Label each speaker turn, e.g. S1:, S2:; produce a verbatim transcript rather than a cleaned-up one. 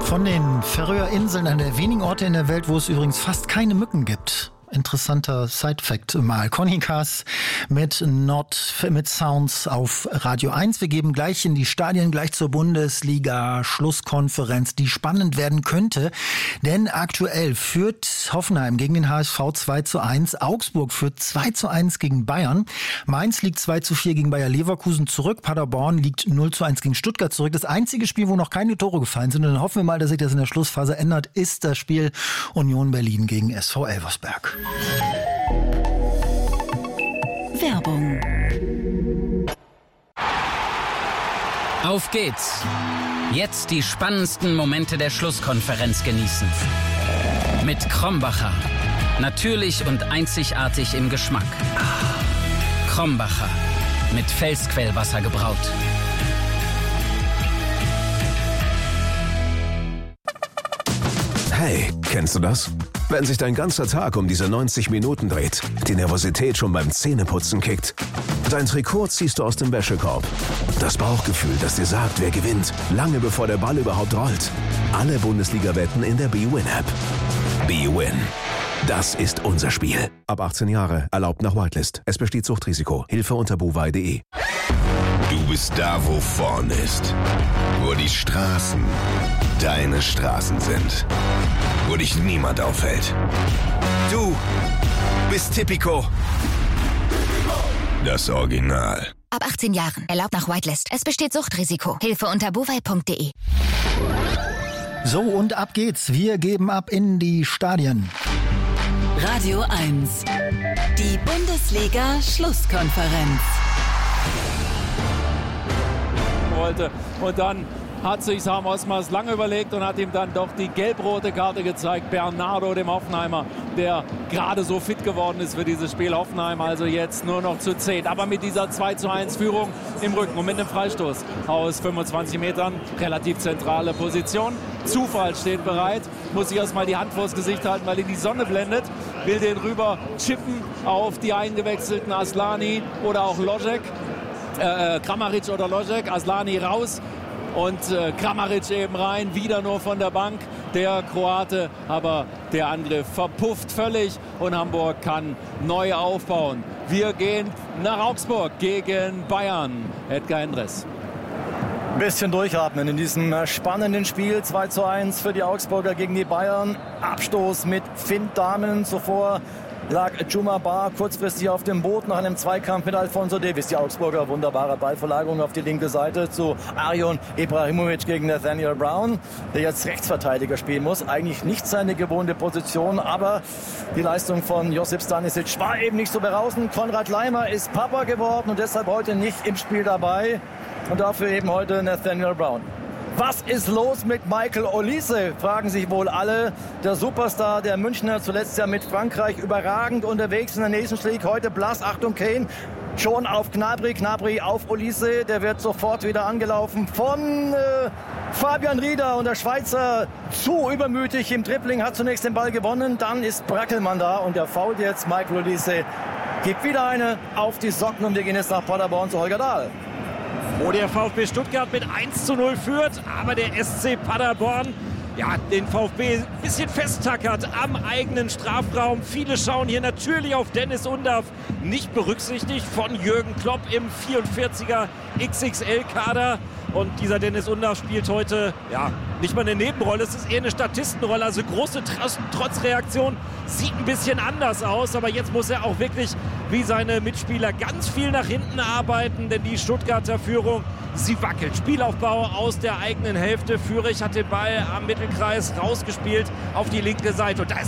S1: Von den Färöerinseln, einer der wenigen Orte in der Welt, wo es übrigens fast keine Mücken gibt. Interessanter Side-Fact mal. Conny Kass mit Not, mit Sounds auf Radio eins. Wir geben gleich in die Stadien, gleich zur Bundesliga-Schlusskonferenz, die spannend werden könnte. Denn aktuell führt Hoffenheim gegen den H S V zwei zu eins. Augsburg führt zwei zu eins gegen Bayern. Mainz liegt zwei zu vier gegen Bayer Leverkusen zurück. Paderborn liegt null zu eins gegen Stuttgart zurück. Das einzige Spiel, wo noch keine Tore gefallen sind, und dann hoffen wir mal, dass sich das in der Schlussphase ändert, ist das Spiel Union Berlin gegen S V Elversberg.
S2: Werbung.
S3: Auf geht's! Jetzt die spannendsten Momente der Schlusskonferenz genießen. Mit Krombacher. Natürlich und einzigartig im Geschmack. Krombacher. Mit Felsquellwasser gebraut.
S4: Hey, kennst du das? Wenn sich dein ganzer Tag um diese neunzig Minuten dreht, die Nervosität schon beim Zähneputzen kickt, dein Trikot ziehst du aus dem Wäschekorb. Das Bauchgefühl, das dir sagt, wer gewinnt, lange bevor der Ball überhaupt rollt. Alle Bundesliga-Wetten in der B-Win-App. B-Win. Das ist unser Spiel. Ab achtzehn Jahre, erlaubt nach Whitelist. Es besteht Suchtrisiko. Hilfe unter bovai punkt de.
S5: Du bist da, wo vorn ist. Wo die Straßen deine Straßen sind. Wo dich niemand aufhält. Du bist Tipico. Das Original.
S6: Ab achtzehn Jahren. Erlaubt nach Whitelist. Es besteht Suchtrisiko. Hilfe unter bovai punkt de.
S1: So, und ab geht's. Wir geben ab in die Stadien.
S2: Radio eins. Die Bundesliga-Schlusskonferenz.
S7: Wollte. Und dann hat sich Sam Osmers lange überlegt und hat ihm dann doch die gelb-rote Karte gezeigt. Bernardo, dem Hoffenheimer, der gerade so fit geworden ist für dieses Spiel. Hoffenheim also jetzt nur noch zu zehn. Aber mit dieser zwei zu eins Führung im Rücken und mit einem Freistoß aus fünfundzwanzig Metern. Relativ zentrale Position. Zufall steht bereit. Muss sich erstmal die Hand vors Gesicht halten, weil ihn die Sonne blendet. Will den rüber chippen auf die eingewechselten Aslani oder auch Lojek. Äh, Kramaric oder Lojek. Aslani raus. Und äh, Kramaric eben rein, wieder nur von der Bank, der Kroate. Aber der Angriff verpufft völlig und Hamburg kann neu aufbauen. Wir gehen nach Augsburg gegen Bayern. Edgar Endres.
S8: Ein bisschen durchatmen in diesem spannenden Spiel. zwei zu eins für die Augsburger gegen die Bayern. Abstoß mit Finn Dahmen zuvor. Lag Juma Bar kurzfristig auf dem Boot nach einem Zweikampf mit Alfonso Davies. Die Augsburger, wunderbare Ballverlagerung auf die linke Seite zu Arion Ibrahimovic gegen Nathaniel Brown, der jetzt Rechtsverteidiger spielen muss. Eigentlich nicht seine gewohnte Position, aber die Leistung von Josip Stanisic war eben nicht so berauschend. Konrad Laimer ist Papa geworden und deshalb heute nicht im Spiel dabei. Und dafür eben heute Nathaniel Brown. Was ist los mit Michael Olise, fragen sich wohl alle. Der Superstar der Münchner, zuletzt ja mit Frankreich überragend unterwegs in der Nations League. Heute blass, Achtung Kane, schon auf Gnabry, Gnabry auf Olise. Der wird sofort wieder angelaufen von äh, Fabian Rieder. Und der Schweizer zu übermütig im Dribbling, hat zunächst den Ball gewonnen. Dann ist Brackelmann da und der fault jetzt Michael Olise. Gibt wieder eine auf die Socken und wir gehen jetzt nach Paderborn zu Holger Dahl.
S9: Wo der VfB Stuttgart mit eins zu null führt, aber der S C Paderborn ja, den VfB ein bisschen festtackert am eigenen Strafraum. Viele schauen hier natürlich auf Dennis Undaff, nicht berücksichtigt von Jürgen Klopp im vierundvierziger X X L-Kader. Und dieser Dennis Undaff spielt heute ja nicht mal eine Nebenrolle, es ist eher eine Statistenrolle. Also große Trotzreaktion, sieht ein bisschen anders aus. Aber jetzt muss er auch wirklich wie seine Mitspieler ganz viel nach hinten arbeiten. Denn die Stuttgarter Führung, sie wackelt. Spielaufbau aus der eigenen Hälfte. Fürich hat den Ball am Mittelkreis rausgespielt auf die linke Seite. Und da ist